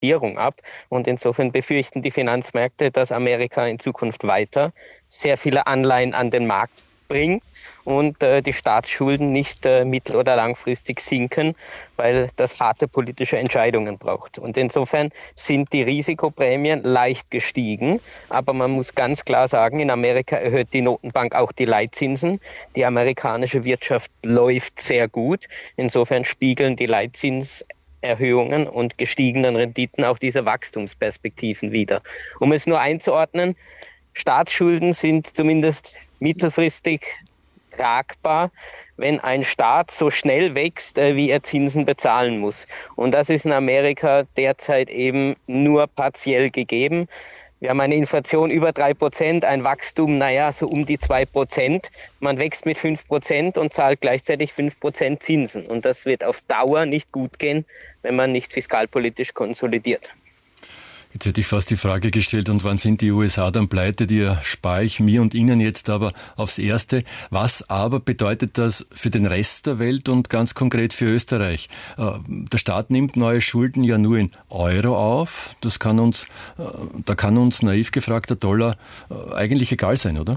Regierung ab. Und insofern befürchten die Finanzmärkte, dass Amerika in Zukunft weiter sehr viele Anleihen an den Markt bringt und die Staatsschulden nicht mittel- oder langfristig sinken, weil das harte politische Entscheidungen braucht. Und insofern sind die Risikoprämien leicht gestiegen, aber man muss ganz klar sagen, in Amerika erhöht die Notenbank auch die Leitzinsen. Die amerikanische Wirtschaft läuft sehr gut. Insofern spiegeln die Leitzinserhöhungen und gestiegenen Renditen auch diese Wachstumsperspektiven wider. Um es nur einzuordnen, Staatsschulden sind zumindest mittelfristig tragbar, wenn ein Staat so schnell wächst, wie er Zinsen bezahlen muss. Und das ist in Amerika derzeit eben nur partiell gegeben. Wir haben eine Inflation über 3%, ein Wachstum, so um die 2%. Man wächst mit 5% und zahlt gleichzeitig 5% Zinsen. Und das wird auf Dauer nicht gut gehen, wenn man nicht fiskalpolitisch konsolidiert. Jetzt hätte ich fast die Frage gestellt, und wann sind die USA dann pleite? Die erspare ich mir und Ihnen jetzt aber aufs Erste. Was aber bedeutet das für den Rest der Welt und ganz konkret für Österreich? Der Staat nimmt neue Schulden ja nur in Euro auf. Da kann uns naiv gefragt der Dollar eigentlich egal sein, oder?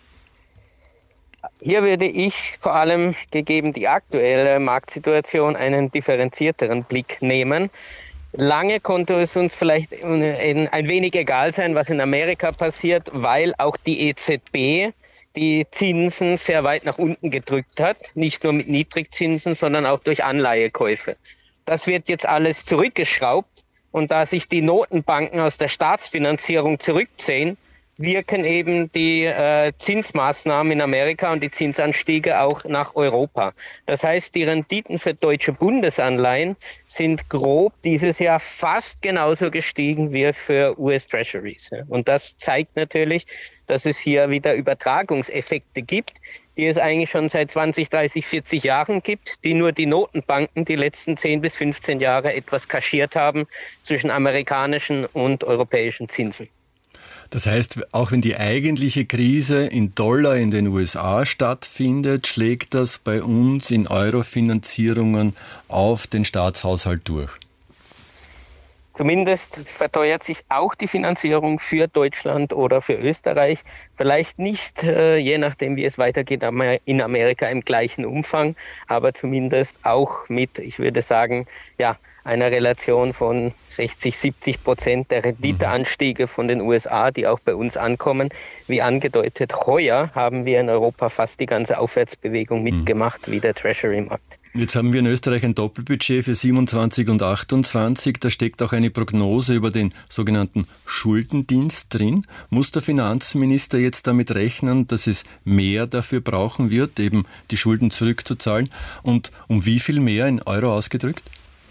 Hier würde ich vor allem, gegeben die aktuelle Marktsituation, einen differenzierteren Blick nehmen. Lange konnte es uns vielleicht ein wenig egal sein, was in Amerika passiert, weil auch die EZB die Zinsen sehr weit nach unten gedrückt hat. Nicht nur mit Niedrigzinsen, sondern auch durch Anleihekäufe. Das wird jetzt alles zurückgeschraubt. Und da sich die Notenbanken aus der Staatsfinanzierung zurückziehen, wirken eben die Zinsmaßnahmen in Amerika und die Zinsanstiege auch nach Europa. Das heißt, die Renditen für deutsche Bundesanleihen sind grob dieses Jahr fast genauso gestiegen wie für US-Treasuries. Und das zeigt natürlich, dass es hier wieder Übertragungseffekte gibt, die es eigentlich schon seit 20, 30, 40 Jahren gibt, die nur die Notenbanken die letzten 10 bis 15 Jahre etwas kaschiert haben zwischen amerikanischen und europäischen Zinsen. Das heißt, auch wenn die eigentliche Krise in Dollar in den USA stattfindet, schlägt das bei uns in Euro-Finanzierungen auf den Staatshaushalt durch? Zumindest verteuert sich auch die Finanzierung für Deutschland oder für Österreich. Vielleicht nicht, je nachdem wie es weitergeht, in Amerika im gleichen Umfang, aber zumindest auch mit, ich würde sagen, einer Relation von 60-70% der Renditeanstiege von den USA, die auch bei uns ankommen. Wie angedeutet, heuer haben wir in Europa fast die ganze Aufwärtsbewegung mitgemacht, wie der Treasury-Markt. Jetzt haben wir in Österreich ein Doppelbudget für 27 und 28. Da steckt auch eine Prognose über den sogenannten Schuldendienst drin. Muss der Finanzminister jetzt damit rechnen, dass es mehr dafür brauchen wird, eben die Schulden zurückzuzahlen? Und um wie viel mehr in Euro ausgedrückt?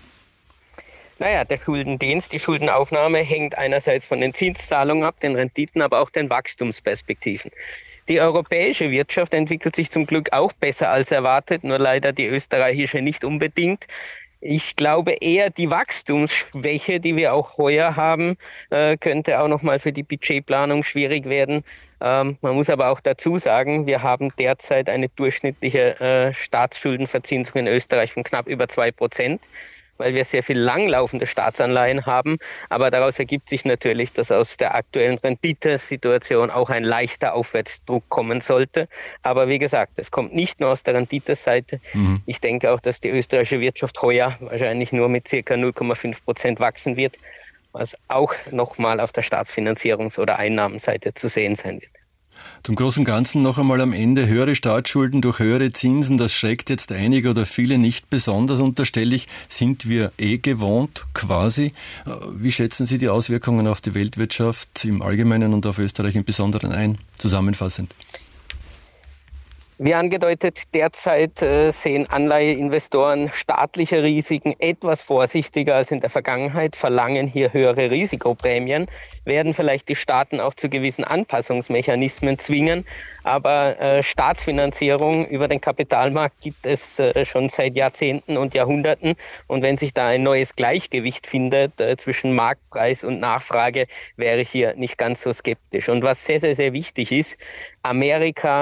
Der Schuldendienst, die Schuldenaufnahme hängt einerseits von den Zinszahlungen ab, den Renditen, aber auch den Wachstumsperspektiven. Die europäische Wirtschaft entwickelt sich zum Glück auch besser als erwartet, nur leider die österreichische nicht unbedingt. Ich glaube eher, die Wachstumsschwäche, die wir auch heuer haben, könnte auch nochmal für die Budgetplanung schwierig werden. Man muss aber auch dazu sagen, wir haben derzeit eine durchschnittliche Staatsschuldenverzinsung in Österreich von knapp über 2%. Weil wir sehr viel langlaufende Staatsanleihen haben. Aber daraus ergibt sich natürlich, dass aus der aktuellen Renditesituation auch ein leichter Aufwärtsdruck kommen sollte. Aber wie gesagt, es kommt nicht nur aus der Renditeseite. Ich denke auch, dass die österreichische Wirtschaft heuer wahrscheinlich nur mit ca. 0,5% wachsen wird, was auch nochmal auf der Staatsfinanzierungs- oder Einnahmenseite zu sehen sein wird. Zum großen Ganzen noch einmal am Ende: höhere Staatsschulden durch höhere Zinsen, das schreckt jetzt einige oder viele nicht besonders, unterstelle ich. Sind wir gewohnt, quasi. Wie schätzen Sie die Auswirkungen auf die Weltwirtschaft im Allgemeinen und auf Österreich im Besonderen ein, zusammenfassend? Wie angedeutet, derzeit sehen Anleiheinvestoren staatliche Risiken etwas vorsichtiger als in der Vergangenheit, verlangen hier höhere Risikoprämien, werden vielleicht die Staaten auch zu gewissen Anpassungsmechanismen zwingen. Aber Staatsfinanzierung über den Kapitalmarkt gibt es schon seit Jahrzehnten und Jahrhunderten. Und wenn sich da ein neues Gleichgewicht findet zwischen Marktpreis und Nachfrage, wäre ich hier nicht ganz so skeptisch. Und was sehr, sehr, sehr wichtig ist, Amerika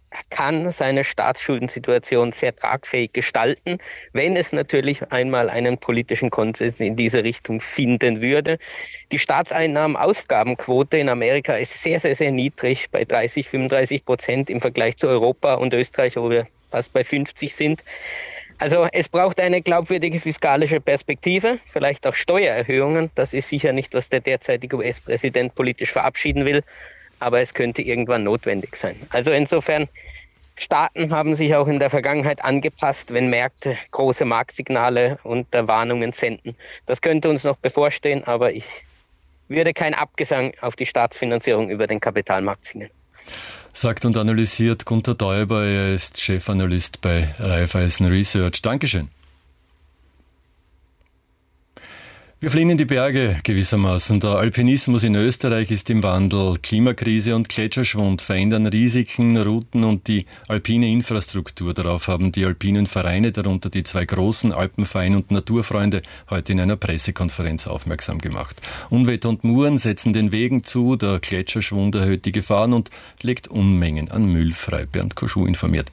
kann seine Staatsschuldensituation sehr tragfähig gestalten, wenn es natürlich einmal einen politischen Konsens in diese Richtung finden würde. Die Staatseinnahmen-Ausgabenquote in Amerika ist sehr, sehr, sehr niedrig, bei 30-35% im Vergleich zu Europa und Österreich, wo wir fast bei 50 sind. Also es braucht eine glaubwürdige fiskalische Perspektive, vielleicht auch Steuererhöhungen. Das ist sicher nicht, was der derzeitige US-Präsident politisch verabschieden will, aber es könnte irgendwann notwendig sein. Also insofern, Staaten haben sich auch in der Vergangenheit angepasst, wenn Märkte große Marktsignale und Warnungen senden. Das könnte uns noch bevorstehen, aber ich würde kein Abgesang auf die Staatsfinanzierung über den Kapitalmarkt singen. Sagt und analysiert Gunter Däuber, er ist Chefanalyst bei Raiffeisen Research. Dankeschön. Wir fliehen in die Berge gewissermaßen. Der Alpinismus in Österreich ist im Wandel. Klimakrise und Gletscherschwund verändern Risiken, Routen und die alpine Infrastruktur. Darauf haben die alpinen Vereine, darunter die 2 großen Alpenverein und Naturfreunde, heute in einer Pressekonferenz aufmerksam gemacht. Unwetter und Muren setzen den Wegen zu, der Gletscherschwund erhöht die Gefahren und legt Unmengen an Müll frei. Bernd Koschou informiert.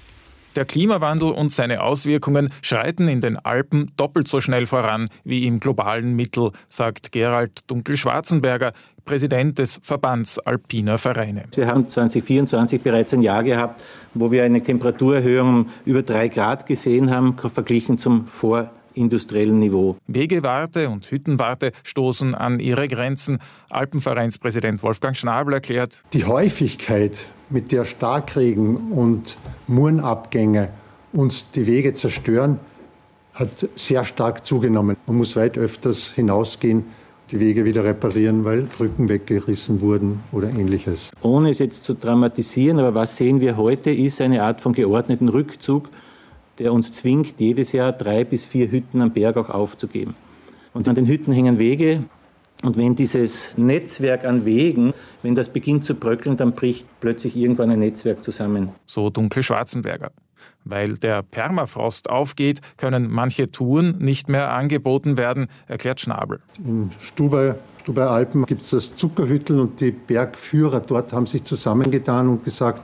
Der Klimawandel und seine Auswirkungen schreiten in den Alpen doppelt so schnell voran wie im globalen Mittel, sagt Gerald Dunkel-Schwarzenberger, Präsident des Verbands Alpiner Vereine. Wir haben 2024 bereits ein Jahr gehabt, wo wir eine Temperaturerhöhung über 3 Grad gesehen haben, verglichen zum vorindustriellen Niveau. Wegewarte und Hüttenwarte stoßen an ihre Grenzen. Alpenvereinspräsident Wolfgang Schnabel erklärt: Die Häufigkeit, mit der Starkregen und Murenabgänge uns die Wege zerstören, hat sehr stark zugenommen. Man muss weit öfters hinausgehen, die Wege wieder reparieren, weil Brücken weggerissen wurden oder Ähnliches. Ohne es jetzt zu dramatisieren, aber was sehen wir heute, ist eine Art von geordneten Rückzug, der uns zwingt, jedes Jahr 3 bis 4 Hütten am Berg auch aufzugeben. Und an den Hütten hängen Wege. Und wenn dieses Netzwerk an Wegen, wenn das beginnt zu bröckeln, dann bricht plötzlich irgendwann ein Netzwerk zusammen. So Dunkel-Schwarzenberger. Weil der Permafrost aufgeht, können manche Touren nicht mehr angeboten werden, erklärt Schnabel. In Stubai Alpen gibt es das Zuckerhüttel und die Bergführer dort haben sich zusammengetan und gesagt,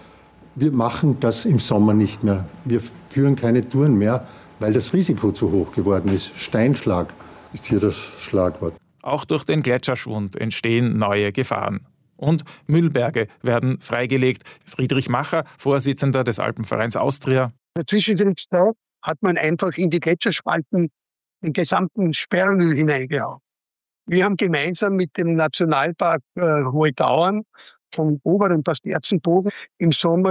wir machen das im Sommer nicht mehr. Wir führen keine Touren mehr, weil das Risiko zu hoch geworden ist. Steinschlag ist hier das Schlagwort. Auch durch den Gletscherschwund entstehen neue Gefahren. Und Müllberge werden freigelegt. Friedrich Macher, Vorsitzender des Alpenvereins Austria. In der Zwischenkriegszeit hat man einfach in die Gletscherspalten den gesamten Sperrmüll hineingehauen. Wir haben gemeinsam mit dem Nationalpark Hohe Tauern vom oberen Pasterzenbogen im Sommer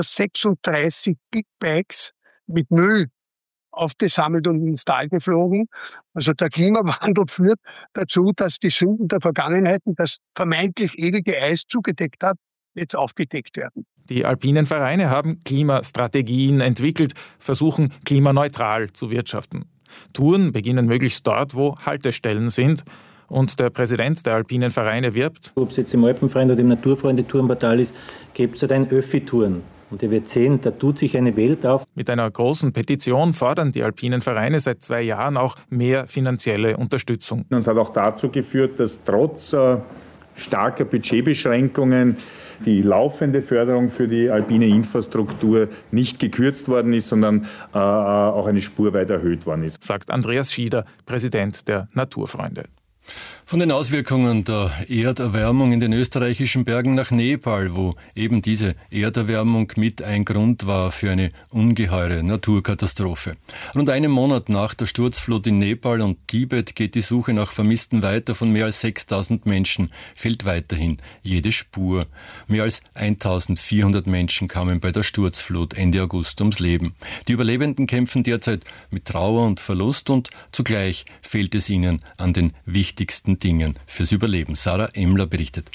36 Big Bags mit Müll aufgesammelt und ins Tal geflogen. Also der Klimawandel führt dazu, dass die Sünden der Vergangenheit, das vermeintlich ewige Eis zugedeckt hat, jetzt aufgedeckt werden. Die alpinen Vereine haben Klimastrategien entwickelt, versuchen klimaneutral zu wirtschaften. Touren beginnen möglichst dort, wo Haltestellen sind. Und der Präsident der alpinen Vereine wirbt: Ob es jetzt im Alpenverein oder im Naturfreunde-Tourenportal ist, gibt es halt ein Öffi-Touren. Und ihr werdet sehen, da tut sich eine Welt auf. Mit einer großen Petition fordern die alpinen Vereine seit 2 Jahren auch mehr finanzielle Unterstützung. Das hat auch dazu geführt, dass trotz starker Budgetbeschränkungen die laufende Förderung für die alpine Infrastruktur nicht gekürzt worden ist, sondern auch eine Spur weit erhöht worden ist. Sagt Andreas Schieder, Präsident der Naturfreunde. Von den Auswirkungen der Erderwärmung in den österreichischen Bergen nach Nepal, wo eben diese Erderwärmung mit ein Grund war für eine ungeheure Naturkatastrophe. Rund einen Monat nach der Sturzflut in Nepal und Tibet geht die Suche nach Vermissten weiter. Von mehr als 6.000 Menschen fehlt weiterhin jede Spur. Mehr als 1.400 Menschen kamen bei der Sturzflut Ende August ums Leben. Die Überlebenden kämpfen derzeit mit Trauer und Verlust und zugleich fehlt es ihnen an den wichtigsten Dingen fürs Überleben. Sarah Emler berichtet.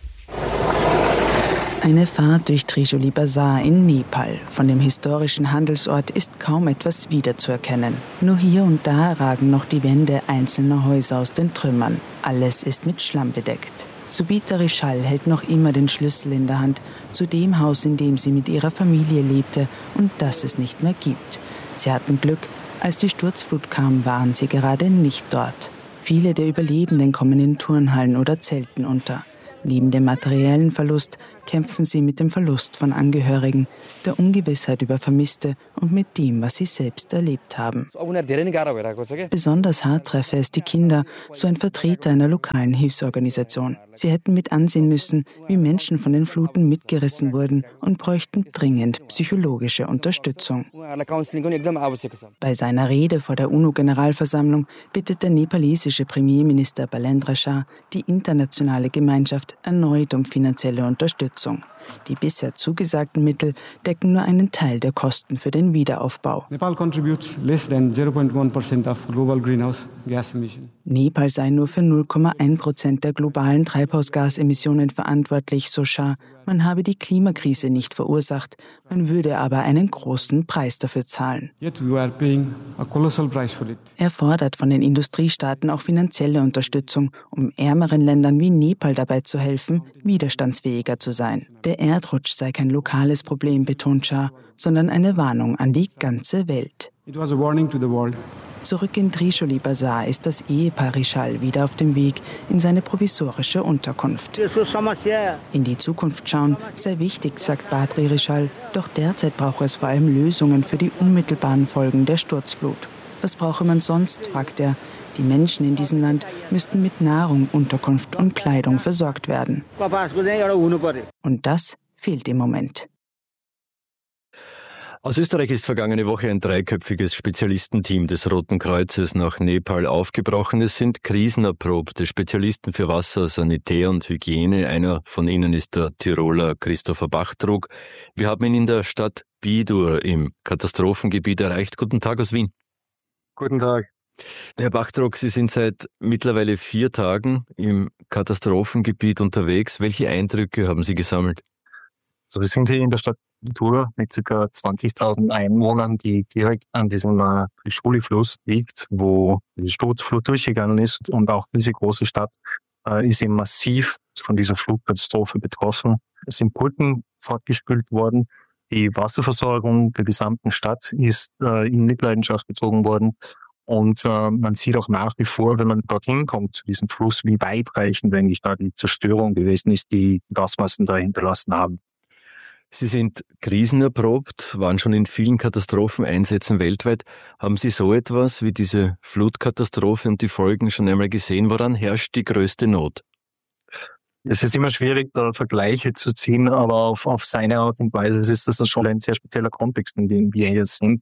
Eine Fahrt durch Trishuli Bazar in Nepal. Von dem historischen Handelsort ist kaum etwas wiederzuerkennen. Nur hier und da ragen noch die Wände einzelner Häuser aus den Trümmern. Alles ist mit Schlamm bedeckt. Subita Rishal hält noch immer den Schlüssel in der Hand zu dem Haus, in dem sie mit ihrer Familie lebte und das es nicht mehr gibt. Sie hatten Glück. Als die Sturzflut kam, waren sie gerade nicht dort. Viele der Überlebenden kommen in Turnhallen oder Zelten unter. Neben dem materiellen Verlust kämpfen sie mit dem Verlust von Angehörigen, der Ungewissheit über Vermisste und mit dem, was sie selbst erlebt haben. Besonders hart treffe es die Kinder, so ein Vertreter einer lokalen Hilfsorganisation. Sie hätten mit ansehen müssen, wie Menschen von den Fluten mitgerissen wurden und bräuchten dringend psychologische Unterstützung. Bei seiner Rede vor der UNO-Generalversammlung bittet der nepalesische Premierminister Balendra Shah die internationale Gemeinschaft erneut um finanzielle Unterstützung. Die bisher zugesagten Mittel decken nur einen Teil der Kosten für den Wiederaufbau. Nepal contributes less than 0.1% of global greenhouse gas emissions. Nepal sei nur für 0,1% der globalen Treibhausgasemissionen verantwortlich, so Shah. Man habe die Klimakrise nicht verursacht, man würde aber einen großen Preis dafür zahlen. Yet we are paying a colossal price for it. Er fordert von den Industriestaaten auch finanzielle Unterstützung, um ärmeren Ländern wie Nepal dabei zu helfen, widerstandsfähiger zu sein. Der Erdrutsch sei kein lokales Problem, betont Shah, sondern eine Warnung an die ganze Welt. It was a warning to the world. Zurück in Trishuli Bazar ist das Ehepaar Rishal wieder auf dem Weg in seine provisorische Unterkunft. In die Zukunft schauen sei wichtig, sagt Badri Rishal, doch derzeit brauche es vor allem Lösungen für die unmittelbaren Folgen der Sturzflut. Was brauche man sonst, fragt er. Die Menschen in diesem Land müssten mit Nahrung, Unterkunft und Kleidung versorgt werden. Und das fehlt im Moment. Aus Österreich ist vergangene Woche ein 3-köpfiges Spezialistenteam des Roten Kreuzes nach Nepal aufgebrochen. Es sind krisenerprobte Spezialisten für Wasser, Sanitär und Hygiene. Einer von ihnen ist der Tiroler Christopher Bachtrug. Wir haben ihn in der Stadt Bidur im Katastrophengebiet erreicht. Guten Tag aus Wien. Guten Tag. Herr Bachtrug, Sie sind seit mittlerweile 4 Tagen im Katastrophengebiet unterwegs. Welche Eindrücke haben Sie gesammelt? So, wir sind hier in der Stadt Bidur mit ca. 20.000 Einwohnern, die direkt an diesem Trishuli-Fluss liegt, wo die Sturzflut durchgegangen ist. Und auch diese große Stadt ist eben massiv von dieser Flutkatastrophe betroffen. Es sind Brücken fortgespült worden. Die Wasserversorgung der gesamten Stadt ist in Mitleidenschaft gezogen worden. Und man sieht auch nach wie vor, wenn man dorthin kommt, zu diesem Fluss, wie weitreichend eigentlich da die Zerstörung gewesen ist, die Gasmassen da hinterlassen haben. Sie sind krisenerprobt, waren schon in vielen Katastropheneinsätzen weltweit. Haben Sie so etwas wie diese Flutkatastrophe und die Folgen schon einmal gesehen? Woran herrscht die größte Not? Es ist immer schwierig, da Vergleiche zu ziehen, aber auf seine Art und Weise ist das schon ein sehr spezieller Kontext, in dem wir hier sind.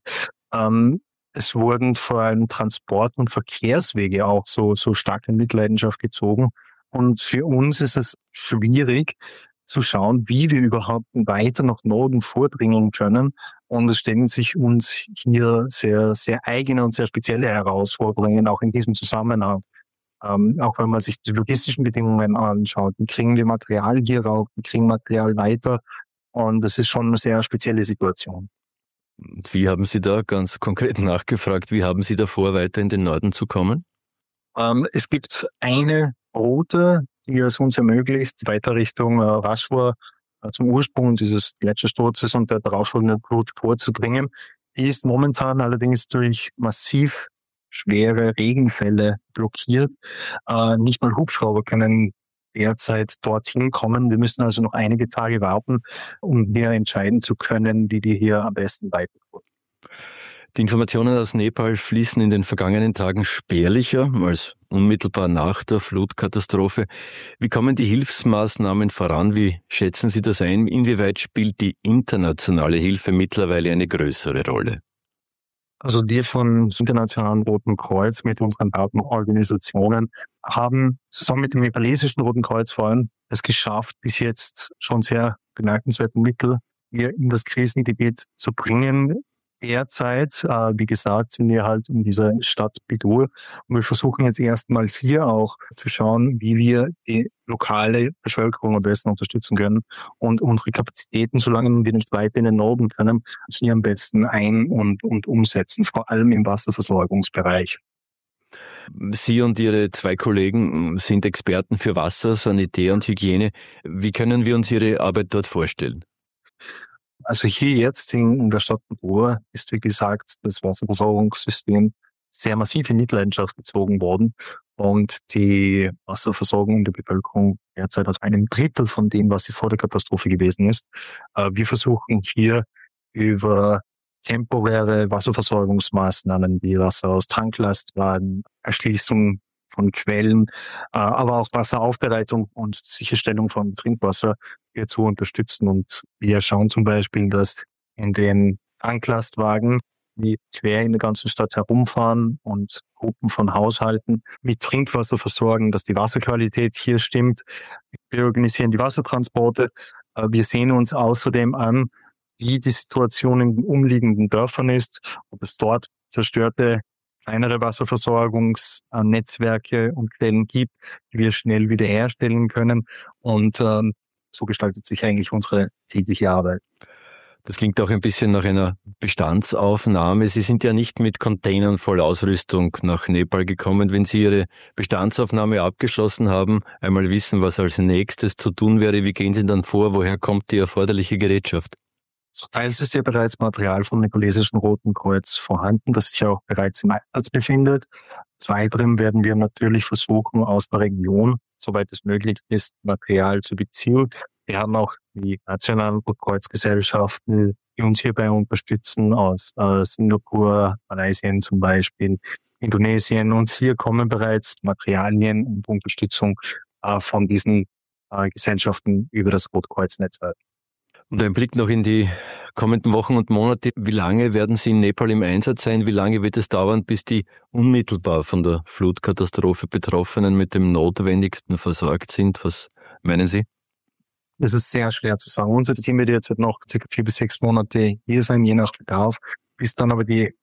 Es wurden vor allem Transport- und Verkehrswege auch so stark in Mitleidenschaft gezogen. Und für uns ist es schwierig zu schauen, wie wir überhaupt weiter nach Norden vordringen können. Und es stellen sich uns hier sehr, sehr eigene und sehr spezielle Herausforderungen, auch in diesem Zusammenhang. Auch wenn man sich die logistischen Bedingungen anschaut. Wie kriegen wir Material hier rauf? Wie kriegen Material weiter? Und das ist schon eine sehr spezielle Situation. Und wie haben Sie da ganz konkret nachgefragt, wie haben Sie da vor, weiter in den Norden zu kommen? Es gibt eine Route, die es uns ermöglicht, weiter Richtung Rashwar, zum Ursprung dieses Gletschersturzes und der darauffolgenden Flut vorzudringen. Die ist momentan allerdings durch massiv schwere Regenfälle blockiert. Nicht mal Hubschrauber können derzeit dorthin kommen. Wir müssen also noch einige Tage warten, um hier entscheiden zu können, wie wir hier am besten weiterfahren. Die Informationen aus Nepal fließen in den vergangenen Tagen spärlicher als unmittelbar nach der Flutkatastrophe. Wie kommen die Hilfsmaßnahmen voran? Wie schätzen Sie das ein? Inwieweit spielt die internationale Hilfe mittlerweile eine größere Rolle? Also wir vom Internationalen Roten Kreuz mit unseren Partnerorganisationen haben zusammen mit dem nepalesischen Roten Kreuz vor allem es geschafft, bis jetzt schon sehr bemerkenswerte Mittel hier in das Krisengebiet zu bringen. Derzeit, wie gesagt, sind wir halt in dieser Stadt Bidur und wir versuchen jetzt erstmal hier auch zu schauen, wie wir die lokale Bevölkerung am besten unterstützen können und unsere Kapazitäten, solange wir nicht weiter in den Norden können, hier am besten ein- und umsetzen, vor allem im Wasserversorgungsbereich. Sie und Ihre 2 Kollegen sind Experten für Wasser, Sanitär und Hygiene. Wie können wir uns Ihre Arbeit dort vorstellen? Also hier jetzt in der Stadt Bidur ist, wie gesagt, das Wasserversorgungssystem sehr massiv in Mitleidenschaft gezogen worden. und die Wasserversorgung der Bevölkerung derzeit auf einem Drittel von dem, was sie vor der Katastrophe gewesen ist. Wir versuchen hier über temporäre Wasserversorgungsmaßnahmen wie Wasser aus Tanklastwagen, Erschließung von Quellen, aber auch Wasseraufbereitung und Sicherstellung von Trinkwasser hier zu unterstützen. Und wir schauen zum Beispiel, dass in den Tanklastwagen, die quer in der ganzen Stadt herumfahren und Gruppen von Haushalten mit Trinkwasser versorgen, dass die Wasserqualität hier stimmt. Wir organisieren die Wassertransporte. Wir sehen uns außerdem an, wie die Situation in den umliegenden Dörfern ist, ob es dort zerstörte kleinere Wasserversorgungsnetzwerke und Quellen gibt, die wir schnell wiederherstellen können. Und so gestaltet sich eigentlich unsere tägliche Arbeit. Das klingt auch ein bisschen nach einer Bestandsaufnahme. Sie sind ja nicht mit Containern voll Ausrüstung nach Nepal gekommen. Wenn Sie Ihre Bestandsaufnahme abgeschlossen haben, einmal wissen, was als nächstes zu tun wäre, wie gehen Sie dann vor? Woher kommt die erforderliche Gerätschaft? So teils ist ja bereits Material vom nepalesischen Roten Kreuz vorhanden, das sich auch bereits im Einsatz befindet. Des Weiteren werden wir natürlich versuchen, aus der Region, soweit es möglich ist, Material zu beziehen. Wir haben auch die nationalen Rotkreuzgesellschaften, die uns hierbei unterstützen, aus Singapur, Malaysia zum Beispiel, Indonesien. Und hier kommen bereits Materialien und Unterstützung von diesen Gesellschaften über das Rotkreuznetzwerk. Und ein Blick noch in die kommenden Wochen und Monate. Wie lange werden Sie in Nepal im Einsatz sein? Wie lange wird es dauern, bis die unmittelbar von der Flutkatastrophe Betroffenen mit dem Notwendigsten versorgt sind? Was meinen Sie? Es ist sehr schwer zu sagen. Unser Team wird jetzt noch circa 4 bis 6 Monate hier sein, je nach Bedarf, bis dann aber die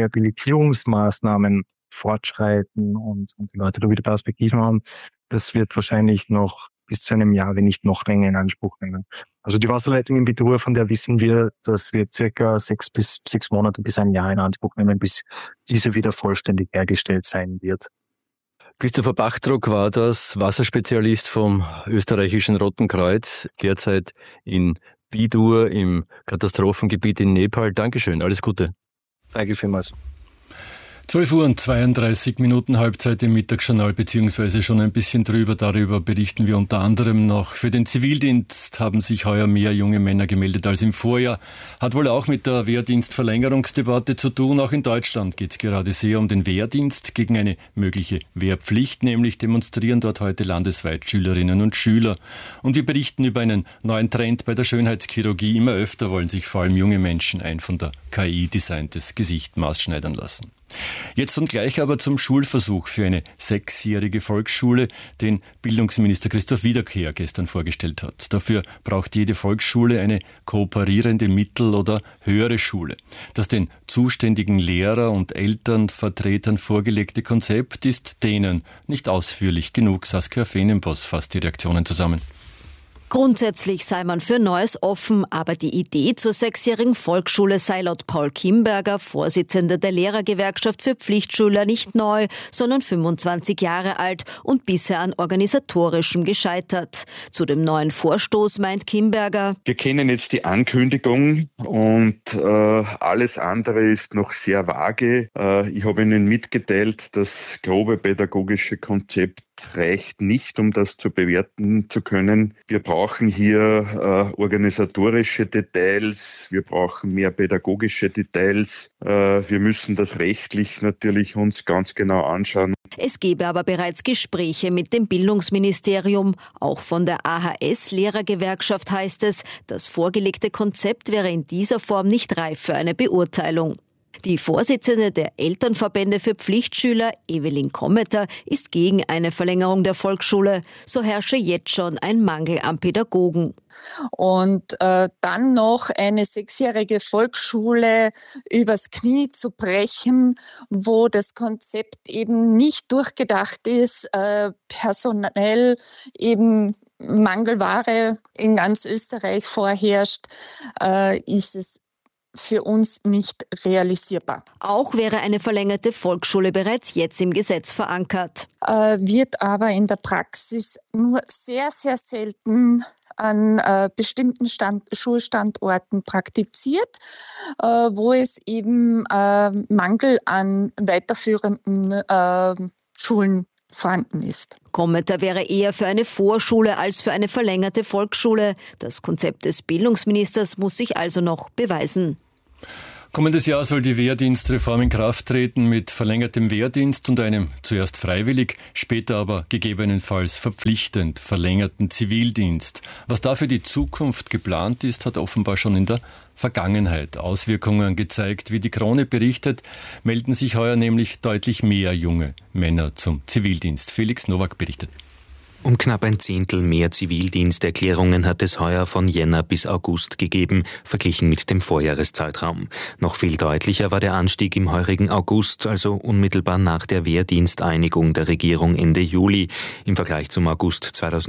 Rehabilitierungsmaßnahmen fortschreiten und die Leute da wieder Perspektiven haben. Das wird wahrscheinlich noch bis zu einem Jahr, wenn nicht noch länger, in Anspruch nehmen. Also die Wasserleitung in Bidur, von der wissen wir, dass wir circa 6 bis 6 Monate bis ein Jahr in Anspruch nehmen, bis diese wieder vollständig hergestellt sein wird. Christopher Bachdruck war das, Wasserspezialist vom österreichischen Roten Kreuz, derzeit in Bidur im Katastrophengebiet in Nepal. Dankeschön, alles Gute. Danke vielmals. 12 Uhr und 32 Minuten, Halbzeit im Mittagsjournal, beziehungsweise schon ein bisschen drüber. Darüber berichten wir unter anderem noch. Für den Zivildienst haben sich heuer mehr junge Männer gemeldet als im Vorjahr. Hat wohl auch mit der Wehrdienstverlängerungsdebatte zu tun. Auch in Deutschland geht es gerade sehr um den Wehrdienst gegen eine mögliche Wehrpflicht. Nämlich demonstrieren dort heute landesweit Schülerinnen und Schüler. Und wir berichten über einen neuen Trend bei der Schönheitschirurgie. Immer öfter wollen sich vor allem junge Menschen ein von der KI designtes Gesicht maßschneidern lassen. Jetzt und gleich aber zum Schulversuch für eine 6-jährige Volksschule, den Bildungsminister Christoph Wiederkehr gestern vorgestellt hat. Dafür braucht jede Volksschule eine kooperierende Mittel- oder höhere Schule. Das den zuständigen Lehrer- und Elternvertretern vorgelegte Konzept ist denen nicht ausführlich genug. Saskia Fenenboss fasst die Reaktionen zusammen. Grundsätzlich sei man für Neues offen, aber die Idee zur 6-jährigen Volksschule sei laut Paul Kimberger, Vorsitzender der Lehrergewerkschaft für Pflichtschüler, nicht neu, sondern 25 Jahre alt und bisher an organisatorischem gescheitert. Zu dem neuen Vorstoß meint Kimberger: Wir kennen jetzt die Ankündigung und alles andere ist noch sehr vage. Ich habe Ihnen mitgeteilt, das grobe pädagogische Konzept reicht nicht, um das zu bewerten zu können. Wir brauchen hier organisatorische Details, wir brauchen mehr pädagogische Details. Wir müssen das rechtlich natürlich uns ganz genau anschauen. Es gebe aber bereits Gespräche mit dem Bildungsministerium. Auch von der AHS-Lehrergewerkschaft heißt es, das vorgelegte Konzept wäre in dieser Form nicht reif für eine Beurteilung. Die Vorsitzende der Elternverbände für Pflichtschüler, Evelyn Kommeter, ist gegen eine Verlängerung der Volksschule. So herrsche jetzt schon ein Mangel an Pädagogen. Und dann noch eine 6-jährige Volksschule übers Knie zu brechen, wo das Konzept eben nicht durchgedacht ist, personell eben Mangelware in ganz Österreich vorherrscht, ist es für uns nicht realisierbar. Auch wäre eine verlängerte Volksschule bereits jetzt im Gesetz verankert. Wird aber in der Praxis nur sehr, sehr selten an bestimmten Schulstandorten praktiziert, wo es eben Mangel an weiterführenden Schulen vorhanden ist. Kommentar wäre eher für eine Vorschule als für eine verlängerte Volksschule. Das Konzept des Bildungsministers muss sich also noch beweisen. Kommendes Jahr soll die Wehrdienstreform in Kraft treten mit verlängertem Wehrdienst und einem zuerst freiwillig, später aber gegebenenfalls verpflichtend verlängerten Zivildienst. Was da für die Zukunft geplant ist, hat offenbar schon in der Vergangenheit Auswirkungen gezeigt. Wie die Krone berichtet, melden sich heuer nämlich deutlich mehr junge Männer zum Zivildienst. Felix Nowak berichtet. Um knapp ein Zehntel mehr Zivildiensterklärungen hat es heuer von Jänner bis August gegeben, verglichen mit dem Vorjahreszeitraum. Noch viel deutlicher war der Anstieg im heurigen August, also unmittelbar nach der Wehrdiensteinigung der Regierung Ende Juli. Im Vergleich zum August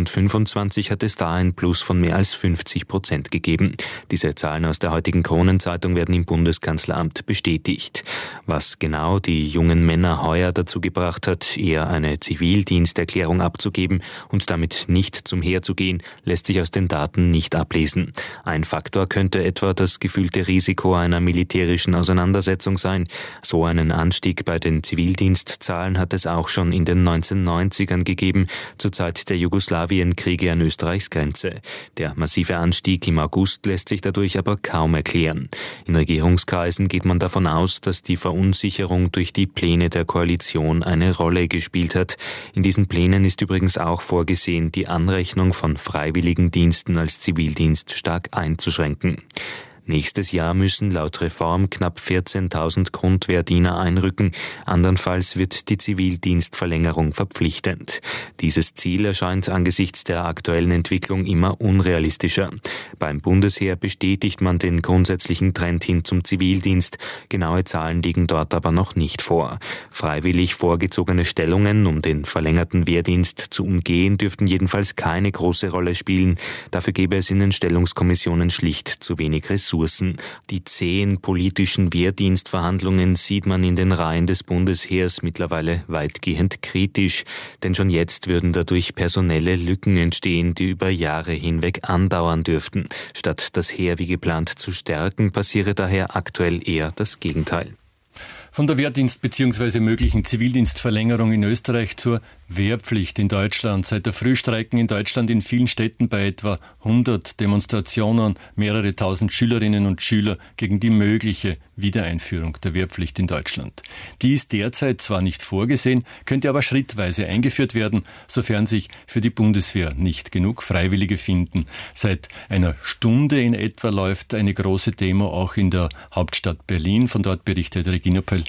2025 hat es da ein Plus von mehr als 50% gegeben. Diese Zahlen aus der heutigen Kronenzeitung werden im Bundeskanzleramt bestätigt. Was genau die jungen Männer heuer dazu gebracht hat, eher eine Zivildiensterklärung abzugeben und damit nicht zum Heer zu gehen, lässt sich aus den Daten nicht ablesen. Ein Faktor könnte etwa das gefühlte Risiko einer militärischen Auseinandersetzung sein. So einen Anstieg bei den Zivildienstzahlen hat es auch schon in den 1990ern gegeben, zur Zeit der Jugoslawienkriege an Österreichs Grenze. Der massive Anstieg im August lässt sich dadurch aber kaum erklären. In Regierungskreisen geht man davon aus, dass die Verunsicherung durch die Pläne der Koalition eine Rolle gespielt hat. In diesen Plänen ist übrigens auch vorgesehen, die Anrechnung von Freiwilligendiensten als Zivildienst stark einzuschränken. Nächstes Jahr müssen laut Reform knapp 14.000 Grundwehrdiener einrücken. Andernfalls wird die Zivildienstverlängerung verpflichtend. Dieses Ziel erscheint angesichts der aktuellen Entwicklung immer unrealistischer. Beim Bundesheer bestätigt man den grundsätzlichen Trend hin zum Zivildienst. Genaue Zahlen liegen dort aber noch nicht vor. Freiwillig vorgezogene Stellungen, um den verlängerten Wehrdienst zu umgehen, dürften jedenfalls keine große Rolle spielen. Dafür gäbe es in den Stellungskommissionen schlicht zu wenig Ressourcen. Die zähen politischen Wehrdienstverhandlungen sieht man in den Reihen des Bundesheers mittlerweile weitgehend kritisch, denn schon jetzt würden dadurch personelle Lücken entstehen, die über Jahre hinweg andauern dürften. Statt das Heer wie geplant zu stärken, passiere daher aktuell eher das Gegenteil. Von der Wehrdienst- bzw. möglichen Zivildienstverlängerung in Österreich zur Wehrpflicht in Deutschland. Seit der Frühstreiken in Deutschland in vielen Städten bei etwa 100 Demonstrationen mehrere tausend Schülerinnen und Schüler gegen die mögliche Wiedereinführung der Wehrpflicht in Deutschland. Die ist derzeit zwar nicht vorgesehen, könnte aber schrittweise eingeführt werden, sofern sich für die Bundeswehr nicht genug Freiwillige finden. Seit einer Stunde in etwa läuft eine große Demo auch in der Hauptstadt Berlin. Von dort berichtet Regina Pöll.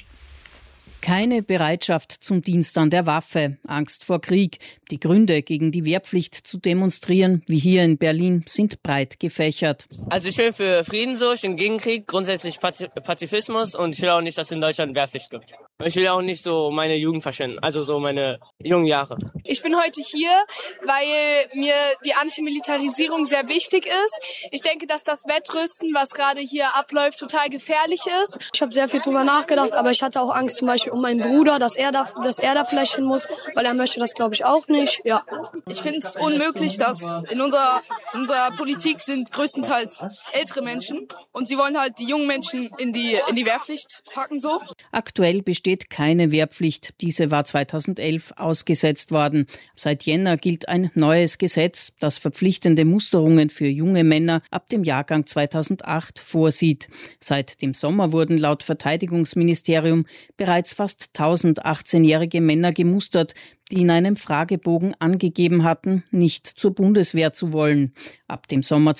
Keine Bereitschaft zum Dienst an der Waffe, Angst vor Krieg. Die Gründe, gegen die Wehrpflicht zu demonstrieren, wie hier in Berlin, sind breit gefächert. Also ich bin für Frieden so, ich bin gegen Krieg, grundsätzlich Pazifismus und ich will auch nicht, dass es in Deutschland Wehrpflicht gibt. Ich will auch nicht so meine Jugend verschwenden, also so meine jungen Jahre. Ich bin heute hier, weil mir die Antimilitarisierung sehr wichtig ist. Ich denke, dass das Wettrüsten, was gerade hier abläuft, total gefährlich ist. Ich habe sehr viel drüber nachgedacht, aber ich hatte auch Angst zum Beispiel um meinen Bruder, dass er da vielleicht hin muss, weil er möchte das, glaube ich, auch nicht. Ja. Ich finde es unmöglich, dass in unserer Politik sind größtenteils ältere Menschen und sie wollen halt die jungen Menschen in die Wehrpflicht packen so. Aktuell besteht keine Wehrpflicht. Diese war 2011 ausgesetzt worden. Seit Jänner gilt ein neues Gesetz, das verpflichtende Musterungen für junge Männer ab dem Jahrgang 2008 vorsieht. Seit dem Sommer wurden laut Verteidigungsministerium bereits fast 1000 18-jährige Männer gemustert, die in einem Fragebogen angegeben hatten, nicht zur Bundeswehr zu wollen. Ab dem Sommer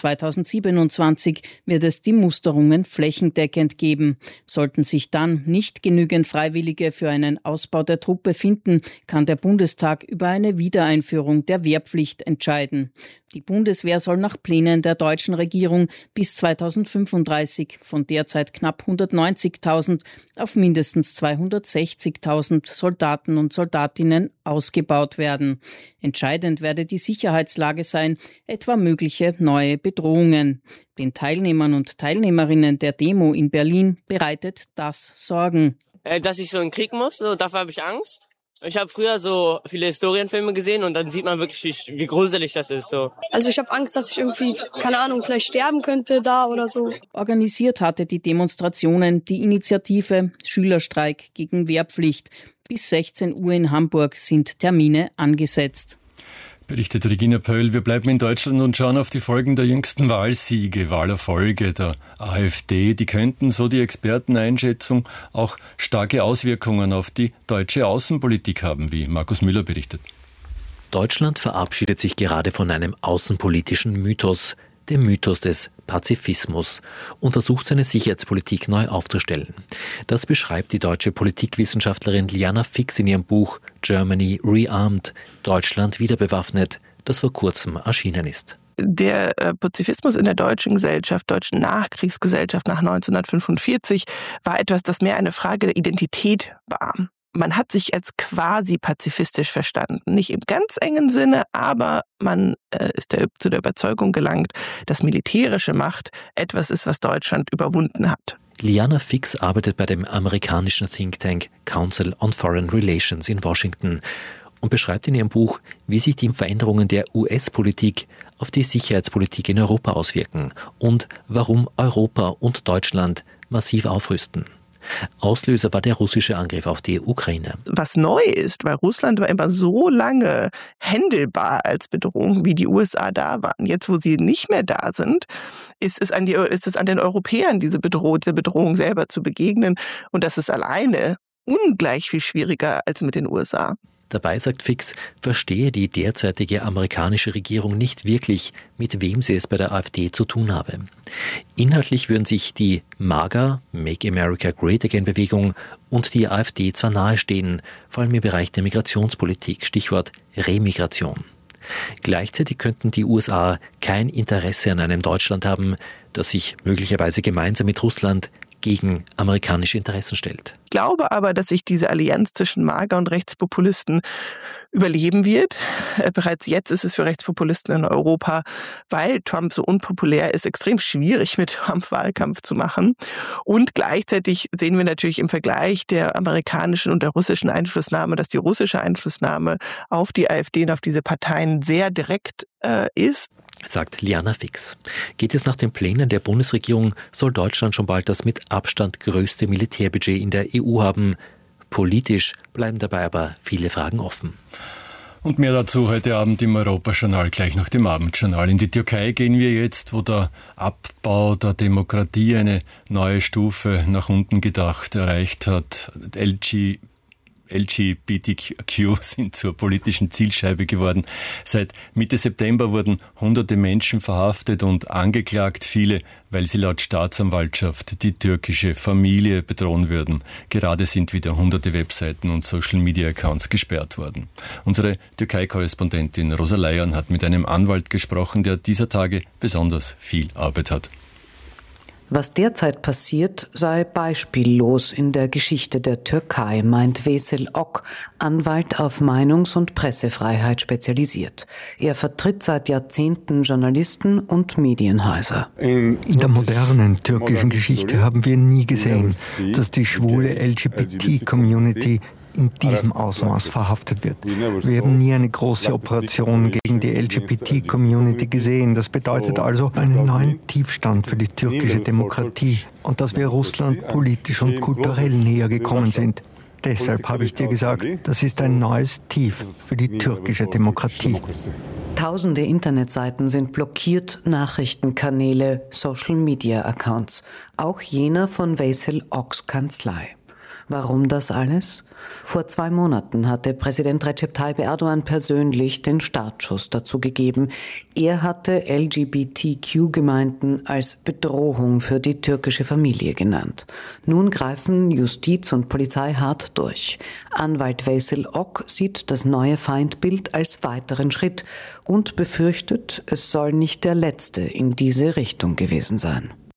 2027 wird es die Musterungen flächendeckend geben. Sollten sich dann nicht genügend Freiwillige für einen Ausbau der Truppe finden, kann der Bundestag über eine Wiedereinführung der Wehrpflicht entscheiden. Die Bundeswehr soll nach Plänen der deutschen Regierung bis 2035 von derzeit knapp 190.000 auf mindestens 260.000 Soldaten und Soldatinnen ausgebaut werden. Entscheidend werde die Sicherheitslage sein, etwa mögliche neue Bedrohungen. Den Teilnehmern und Teilnehmerinnen der Demo in Berlin bereitet das Sorgen. Dass ich so in den Krieg muss, so, dafür habe ich Angst. Ich habe früher so viele Historienfilme gesehen und dann sieht man wirklich, wie gruselig das ist. So. Also ich habe Angst, dass ich irgendwie, keine Ahnung, vielleicht sterben könnte da oder so. Organisiert hatte die Demonstrationen die Initiative Schülerstreik gegen Wehrpflicht. Bis 16 Uhr in Hamburg sind Termine angesetzt. Berichtet Regina Pöll. Wir bleiben in Deutschland und schauen auf die Folgen der jüngsten Wahlerfolge der AfD. Die könnten, so die Experteneinschätzung, auch starke Auswirkungen auf die deutsche Außenpolitik haben, wie Markus Müller berichtet. Deutschland verabschiedet sich gerade von einem außenpolitischen Mythos, dem Mythos des Pazifismus, und versucht seine Sicherheitspolitik neu aufzustellen. Das beschreibt die deutsche Politikwissenschaftlerin Liana Fix in ihrem Buch Germany Rearmed, Deutschland wiederbewaffnet, das vor kurzem erschienen ist. Der Pazifismus in der deutschen Gesellschaft, deutschen Nachkriegsgesellschaft nach 1945, war etwas, das mehr eine Frage der Identität war. Man hat sich als quasi pazifistisch verstanden. Nicht im ganz engen Sinne, aber man ist zu der Überzeugung gelangt, dass militärische Macht etwas ist, was Deutschland überwunden hat. Liana Fix arbeitet bei dem amerikanischen Think Tank Council on Foreign Relations in Washington und beschreibt in ihrem Buch, wie sich die Veränderungen der US-Politik auf die Sicherheitspolitik in Europa auswirken und warum Europa und Deutschland massiv aufrüsten. Auslöser war der russische Angriff auf die Ukraine. Was neu ist, weil Russland war immer so lange händelbar als Bedrohung, wie die USA da waren. Jetzt, wo sie nicht mehr da sind, ist es an den Europäern, diese Bedrohung selber zu begegnen. Und das ist alleine ungleich viel schwieriger als mit den USA. Dabei, sagt Fix, verstehe die derzeitige amerikanische Regierung nicht wirklich, mit wem sie es bei der AfD zu tun habe. Inhaltlich würden sich die MAGA, Make America Great Again Bewegung, und die AfD zwar nahestehen, vor allem im Bereich der Migrationspolitik, Stichwort Remigration. Gleichzeitig könnten die USA kein Interesse an einem Deutschland haben, das sich möglicherweise gemeinsam mit Russland gegen amerikanische Interessen stellt. Ich glaube aber, dass sich diese Allianz zwischen MAGA und Rechtspopulisten überleben wird. Bereits jetzt ist es für Rechtspopulisten in Europa, weil Trump so unpopulär ist, extrem schwierig, mit Trump Wahlkampf zu machen. Und gleichzeitig sehen wir natürlich im Vergleich der amerikanischen und der russischen Einflussnahme, dass die russische Einflussnahme auf die AfD und auf diese Parteien sehr direkt ist. Sagt Liana Fix. Geht es nach den Plänen der Bundesregierung, soll Deutschland schon bald das mit Abstand größte Militärbudget in der EU haben. Politisch bleiben dabei aber viele Fragen offen. Und mehr dazu heute Abend im Europajournal, gleich nach dem Abendjournal. In die Türkei gehen wir jetzt, wo der Abbau der Demokratie eine neue Stufe nach unten gedacht erreicht hat. LGBTQ sind zur politischen Zielscheibe geworden. Seit Mitte September wurden hunderte Menschen verhaftet und angeklagt, viele, weil sie laut Staatsanwaltschaft die türkische Familie bedrohen würden. Gerade sind wieder hunderte Webseiten und Social-Media-Accounts gesperrt worden. Unsere Türkei-Korrespondentin Rosa Leiern hat mit einem Anwalt gesprochen, der dieser Tage besonders viel Arbeit hat. Was derzeit passiert, sei beispiellos in der Geschichte der Türkei, meint Veysel Ok, Anwalt auf Meinungs- und Pressefreiheit spezialisiert. Er vertritt seit Jahrzehnten Journalisten und Medienhäuser. In der modernen türkischen Geschichte haben wir nie gesehen, dass die schwule LGBT-Community in diesem Ausmaß verhaftet wird. Wir haben nie eine große Operation gegen die LGBT-Community gesehen. Das bedeutet also einen neuen Tiefstand für die türkische Demokratie und dass wir Russland politisch und kulturell näher gekommen sind. Deshalb habe ich dir gesagt, das ist ein neues Tief für die türkische Demokratie. Tausende Internetseiten sind blockiert, Nachrichtenkanäle, Social-Media-Accounts. Auch jener von Veysel Oks Kanzlei. Warum das alles? Vor 2 Monaten hatte Präsident Recep Tayyip Erdogan persönlich den Startschuss dazu gegeben. Er hatte LGBTQ-Gemeinden als Bedrohung für die türkische Familie genannt. Nun greifen Justiz und Polizei hart durch. Anwalt Veysel Ok sieht das neue Feindbild als weiteren Schritt und befürchtet, es soll nicht der letzte in diese Richtung gewesen sein.